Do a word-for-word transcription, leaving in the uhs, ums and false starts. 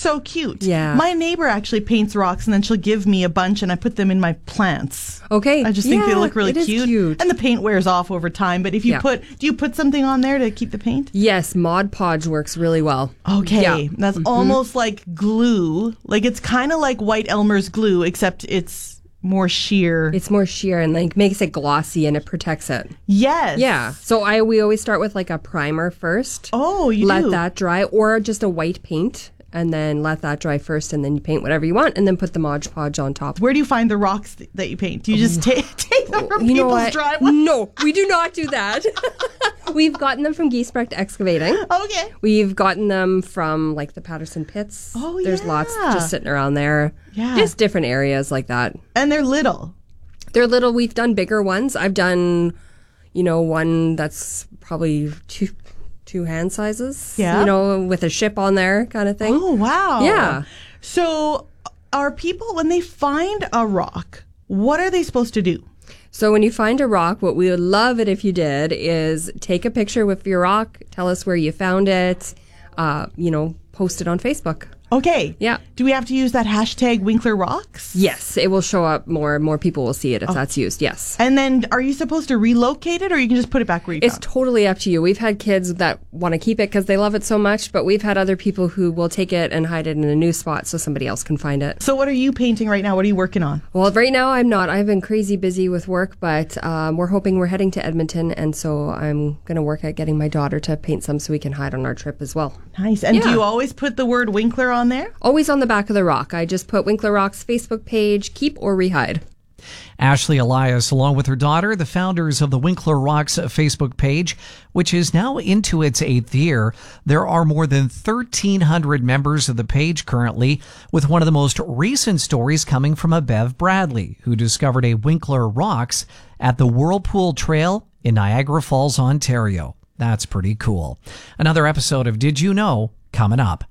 so cute. Yeah. My neighbor actually paints rocks, and then she'll give me a bunch, and I put them in my plants. Okay. I just think they Yeah, look really it is cute. cute. And the paint wears off over time. But if you Yeah. put, do you put something on there to keep the paint? Yes, Mod Podge works really well. Okay. Yeah. That's almost like glue. Like it's kind of like White Elmer's glue, except it's more sheer. It's more sheer and like makes it glossy and it protects it. Yes. Yeah. So I we always start with like a primer first. Oh, you let do? that dry, or just a white paint, and then let that dry first, and then you paint whatever you want, and then put the Mod Podge on top. Where do you find the rocks th- that you paint? Do you just take take them from You know people's what? driveways? No, we do not do that. We've gotten them from Giesbrecht Excavating. Okay. We've gotten them from like the Patterson Pits. Oh, There's yeah. lots just sitting around there. Yeah. Just different areas like that. And they're little. They're little. We've done bigger ones. I've done, you know, one that's probably two two hand sizes. Yeah. You know, with a ship on there kind of thing. Oh, wow. Yeah. So are people, when they find a rock, what are they supposed to do? So when you find a rock, what we would love it if you did is take a picture with your rock, tell us where you found it, uh, you know, post it on Facebook. Okay. Yeah. Do we have to use that hashtag Winkler Rocks? Yes, it will show up more. More people will see it if that's used. Yes. And then are you supposed to relocate it, or you can just put it back where you It's found totally up to you. We've had kids that want to keep it because they love it so much, but we've had other people who will take it and hide it in a new spot so somebody else can find it. it? So what are you painting right now? What are you working on? Well, right now I'm not. I've been crazy busy with work, but um, we're hoping we're heading to Edmonton, and so I'm going to work at getting my daughter to paint some so we can hide on our trip as well. Nice. And do Yeah. you always put the word Winkler on there? Always on the back of the rock. I just put Winkler Rock's Facebook page, keep or rehide. Ashley Elias, along with her daughter, the founders of the Winkler Rocks Facebook page, which is now into its eighth year. There are more than thirteen hundred members of the page currently, with one of the most recent stories coming from a Bev Bradley, who discovered a Winkler Rocks at the Whirlpool Trail in Niagara Falls, Ontario. That's pretty cool. Another episode of Did You Know? Coming up.